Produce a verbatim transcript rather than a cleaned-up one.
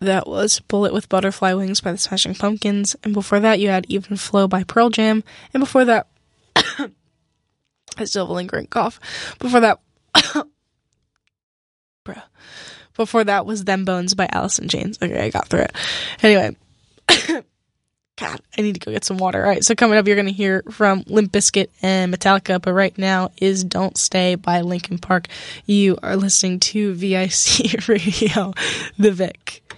that was Bullet with Butterfly Wings by the Smashing Pumpkins. And before that, you had Even Flow by Pearl Jam. And before that, I still have a lingering cough. Before that, bruh. Before that was Them Bones by Alice in Chains. Okay, I got through it. Anyway. God, I need to go get some water. All right, so coming up, you're going to hear from Limp Bizkit and Metallica, but right now is Don't Stay by Linkin Park. You are listening to V I C Radio, The Vic.